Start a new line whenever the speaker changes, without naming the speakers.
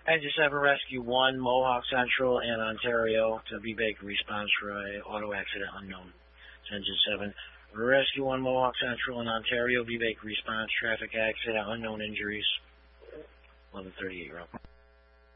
Engine 7 Rescue 1, Mohawk Central and Ontario to B Baker response for a auto accident unknown. It's Engine 7 Rescue 1, Mohawk Central and Ontario, B Baker response, traffic accident, unknown injuries, 1138, Rob.